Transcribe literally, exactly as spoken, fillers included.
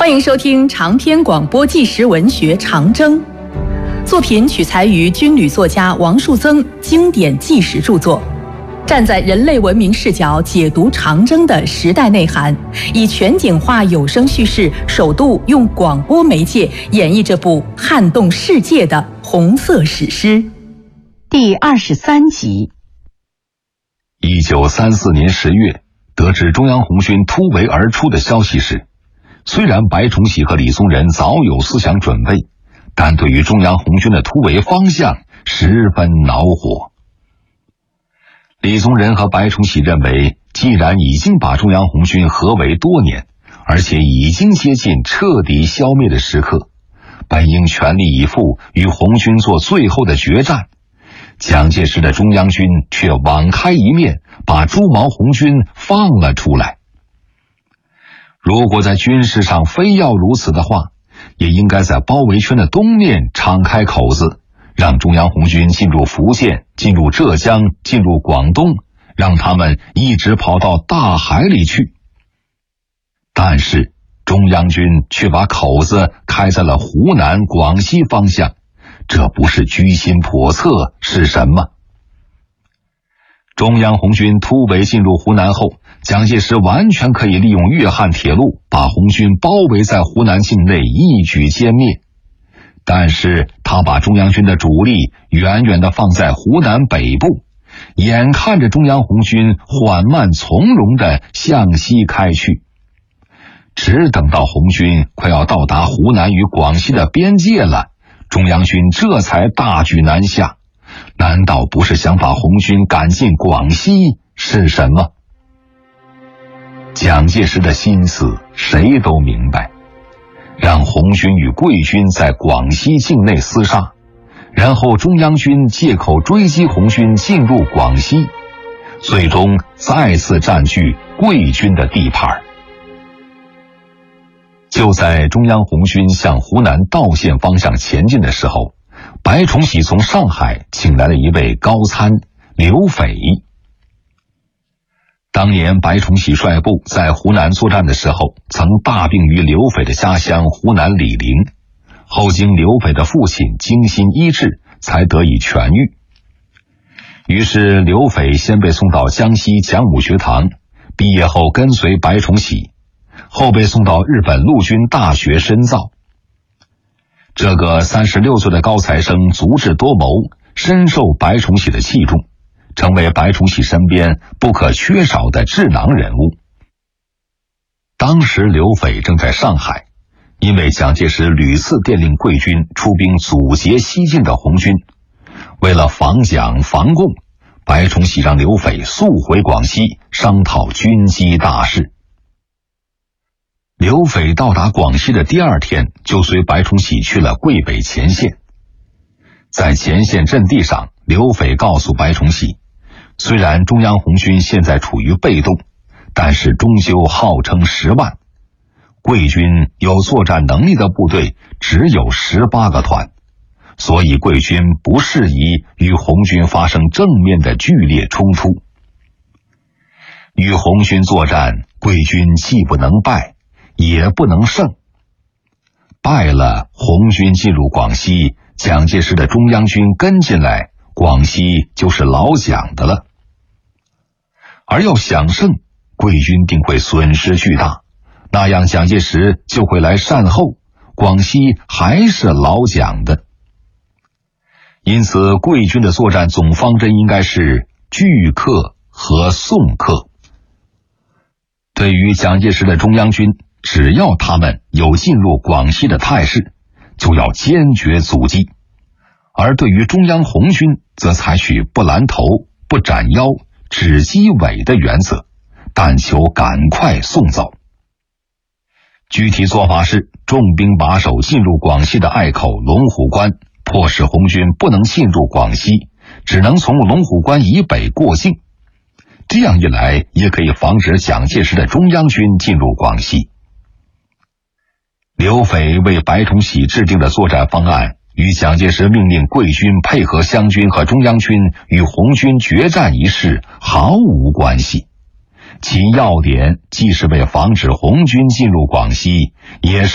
欢迎收听长篇广播纪实文学《长征》，作品取材于军旅作家王树增经典纪实著作，站在人类文明视角解读长征的时代内涵，以全景化有声叙事，首度用广播媒介演绎这部撼动世界的红色史诗。 第二十三集。 一九三四年十月，得知中央红军突围而出的消息时，虽然白崇禧和李宗仁早有思想准备，但对于中央红军的突围方向十分恼火。李宗仁和白崇禧认为，既然已经把中央红军合围多年，而且已经接近彻底消灭的时刻，本应全力以赴与红军做最后的决战。蒋介石的中央军却网开一面，把朱毛红军放了出来。如果在军事上非要如此的话，也应该在包围圈的东面敞开口子，让中央红军进入福建，进入浙江，进入广东，让他们一直跑到大海里去。但是中央军却把口子开在了湖南、广西方向，这不是居心叵测是什么？中央红军突围进入湖南后，蒋介石完全可以利用粤汉铁路把红军包围在湖南境内，一举歼灭。但是他把中央军的主力远远地放在湖南北部，眼看着中央红军缓慢从容地向西开去，只等到红军快要到达湖南与广西的边界了，中央军这才大举南下。难道不是想把红军赶进广西是什么？蒋介石的心思谁都明白，让红军与桂军在广西境内厮杀，然后中央军借口追击红军进入广西，最终再次占据桂军的地盘。就在中央红军向湖南道县方向前进的时候，白崇禧从上海请来了一位高参刘斐。当年白崇禧率部在湖南作战的时候，曾大病于刘斐的家乡湖南醴陵，后经刘斐的父亲精心医治，才得以痊愈。于是刘斐先被送到江西讲武学堂，毕业后跟随白崇禧，后被送到日本陆军大学深造。这个三十六岁的高材生足智多谋，深受白崇禧的器重，成为白崇禧身边不可缺少的智囊人物。当时刘斐正在上海，因为蒋介石屡次电令桂军出兵阻截西进的红军，为了防蒋防共，白崇禧让刘斐速回广西商讨军机大事。刘斐到达广西的第二天，就随白崇禧去了桂北前线。在前线阵地上，刘斐告诉白崇禧，虽然中央红军现在处于被动，但是终究号称十万，桂军有作战能力的部队只有十八个团，所以桂军不适宜与红军发生正面的剧烈冲突。与红军作战，桂军既不能败，也不能胜。败了，红军进入广西，蒋介石的中央军跟进来，广西就是老蒋的了。而要想胜，桂军定会损失巨大，那样蒋介石就会来善后，广西还是老蒋的。因此桂军的作战总方针应该是拒克和送克。对于蒋介石的中央军，只要他们有进入广西的态势，就要坚决阻击；而对于中央红军，则采取不拦头、不斩腰、只击尾的原则，但求赶快送走。具体做法是，重兵把守进入广西的隘口龙虎关，迫使红军不能进入广西，只能从龙虎关以北过境。这样一来，也可以防止蒋介石的中央军进入广西。刘斐为白崇禧制定的作战方案，与蒋介石命令桂军配合湘军和中央军与红军决战一事毫无关系。其要点既是为防止红军进入广西，也是